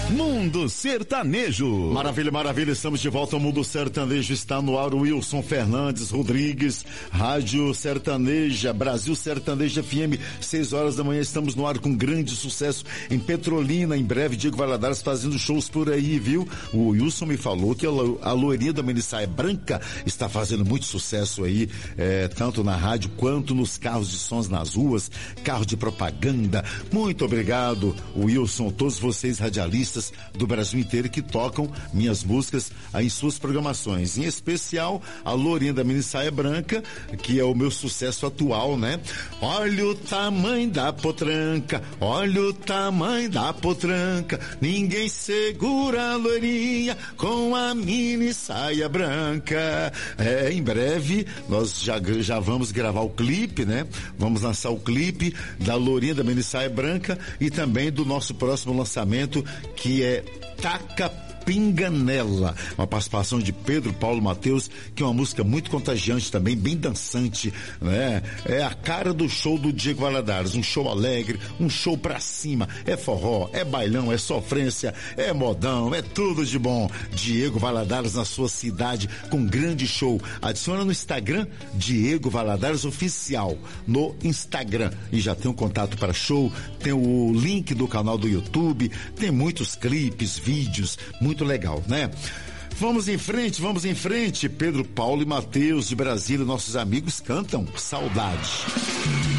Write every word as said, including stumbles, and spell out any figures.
Mundo Sertanejo. Maravilha, maravilha, estamos de volta ao Mundo Sertanejo, está no ar o Wilson Fernandes Rodrigues, Rádio Sertaneja, Brasil Sertaneja F M, seis horas da manhã, estamos no ar com grande sucesso em Petrolina, em breve Diego Valadares fazendo shows por aí, viu? O Wilson me falou que a, lo, a loirinha da Menissaia Branca está fazendo muito sucesso aí, é, tanto na rádio quanto nos carros de sons nas ruas, carro de propaganda. Muito obrigado, Wilson, todos vocês radialistas do Brasil inteiro que tocam minhas músicas aí em suas programações, em especial a Lourinha da Menissaia Branca, que é o meu sucesso atual, né? Olha o tamanho da potranca, olha o tamanho da potranca, ninguém segura a loirinha com a Menissaia Branca. É, em breve nós já, já vamos gravar o clipe, né? Vamos lançar o clipe da Lourinha da Menissaia Branca e também do nosso próximo lançamento, que é Taca Pinganela, uma participação de Pedro Paulo Mateus, que é uma música muito contagiante também, bem dançante, né? É a cara do show do Diego Valadares, um show alegre, um show pra cima, é forró, é bailão, é sofrência, é modão, é tudo de bom. Diego Valadares na sua cidade, com grande show. Adiciona no Instagram, Diego Valadares Oficial, no Instagram, e já tem um contato para show, tem o link do canal do YouTube, tem muitos clipes, vídeos, muito Muito legal, né? Vamos em frente, vamos em frente. Pedro Paulo e Mateus de Brasília, nossos amigos, cantam Saudade.